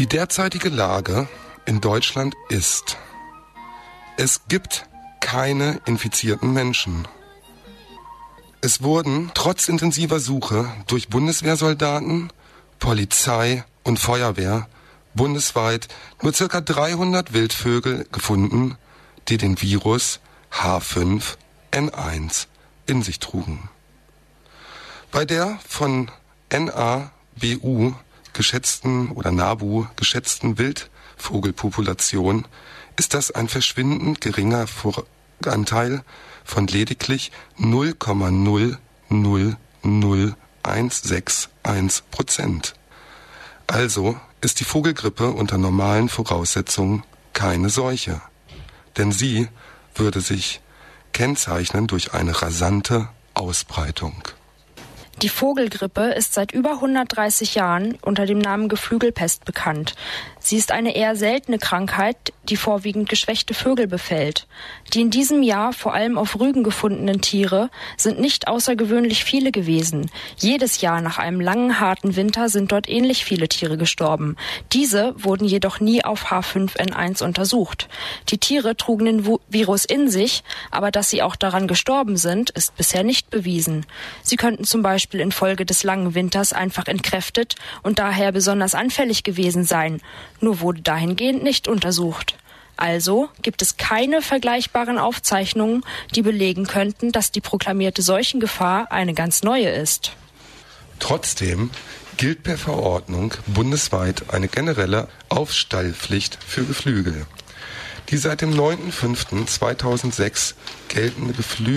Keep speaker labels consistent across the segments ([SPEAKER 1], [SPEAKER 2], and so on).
[SPEAKER 1] Die derzeitige Lage in Deutschland ist: Es gibt keine infizierten Menschen. Es wurden trotz intensiver Suche durch Bundeswehrsoldaten, Polizei und Feuerwehr bundesweit nur ca. 300 Wildvögel gefunden, die den Virus H5N1 in sich trugen. Bei der von NABU geschätzten oder NABU geschätzten Wildvogelpopulation ist das ein verschwindend geringer Anteil von lediglich 0,0000161%. Also ist die Vogelgrippe unter normalen Voraussetzungen keine Seuche, denn sie würde sich kennzeichnen durch eine rasante Ausbreitung.
[SPEAKER 2] Die Vogelgrippe ist seit über 130 Jahren unter dem Namen Geflügelpest bekannt. Sie ist eine eher seltene Krankheit, die vorwiegend geschwächte Vögel befällt. Die in diesem Jahr vor allem auf Rügen gefundenen Tiere sind nicht außergewöhnlich viele gewesen. Jedes Jahr nach einem langen, harten Winter sind dort ähnlich viele Tiere gestorben. Diese wurden jedoch nie auf H5N1 untersucht. Die Tiere trugen den Virus in sich, aber dass sie auch daran gestorben sind, ist bisher nicht bewiesen. Sie könnten zum Beispiel infolge des langen Winters einfach entkräftet und daher besonders anfällig gewesen sein. Nur wurde dahingehend nicht untersucht. Also gibt es keine vergleichbaren Aufzeichnungen, die belegen könnten, dass die proklamierte Seuchengefahr eine ganz neue ist.
[SPEAKER 1] Trotzdem gilt per Verordnung bundesweit eine generelle Aufstallpflicht für Geflügel. Die seit dem 9.05.2006 geltende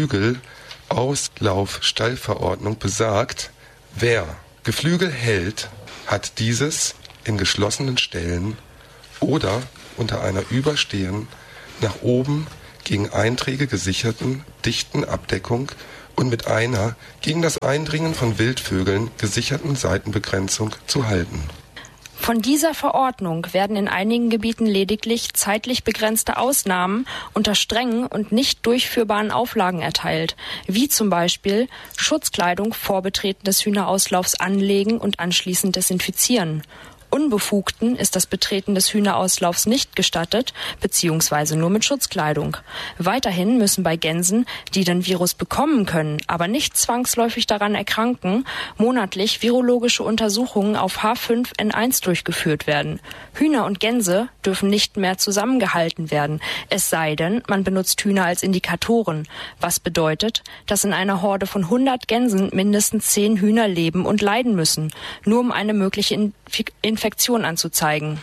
[SPEAKER 1] Geflügelauslaufstallverordnung besagt, wer Geflügel hält, hat dieses in geschlossenen Ställen oder unter einer überstehenden, nach oben gegen Einträge gesicherten, dichten Abdeckung und mit einer gegen das Eindringen von Wildvögeln gesicherten Seitenbegrenzung zu halten.
[SPEAKER 2] Von dieser Verordnung werden in einigen Gebieten lediglich zeitlich begrenzte Ausnahmen unter strengen und nicht durchführbaren Auflagen erteilt, wie zum Beispiel Schutzkleidung vor Betreten des Hühnerauslaufs anlegen und anschließend desinfizieren. Unbefugten ist das Betreten des Hühnerauslaufs nicht gestattet, beziehungsweise nur mit Schutzkleidung. Weiterhin müssen bei Gänsen, die den Virus bekommen können, aber nicht zwangsläufig daran erkranken, monatlich virologische Untersuchungen auf H5N1 durchgeführt werden. Hühner und Gänse dürfen nicht mehr zusammengehalten werden, es sei denn, man benutzt Hühner als Indikatoren, was bedeutet, dass in einer Horde von 100 Gänsen mindestens 10 Hühner leben und leiden müssen, nur um eine mögliche Infektion anzuzeigen.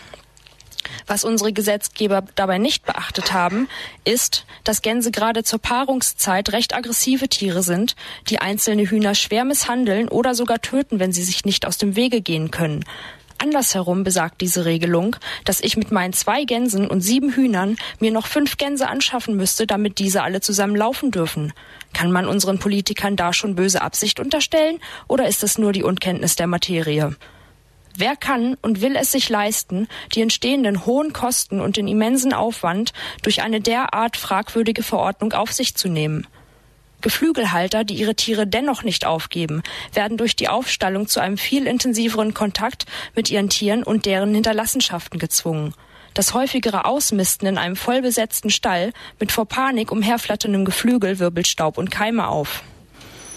[SPEAKER 2] Was unsere Gesetzgeber dabei nicht beachtet haben, ist, dass Gänse gerade zur Paarungszeit recht aggressive Tiere sind, die einzelne Hühner schwer misshandeln oder sogar töten, wenn sie sich nicht aus dem Wege gehen können. Andersherum besagt diese Regelung, dass ich mit meinen 2 Gänsen und 7 Hühnern mir noch 5 Gänse anschaffen müsste, damit diese alle zusammen laufen dürfen. Kann man unseren Politikern da schon böse Absicht unterstellen oder ist es nur die Unkenntnis der Materie? Wer kann und will es sich leisten, die entstehenden hohen Kosten und den immensen Aufwand durch eine derart fragwürdige Verordnung auf sich zu nehmen? Geflügelhalter, die ihre Tiere dennoch nicht aufgeben, werden durch die Aufstallung zu einem viel intensiveren Kontakt mit ihren Tieren und deren Hinterlassenschaften gezwungen. Das häufigere Ausmisten in einem vollbesetzten Stall mit vor Panik umherflatterndem Geflügel wirbelt Staub und Keime auf.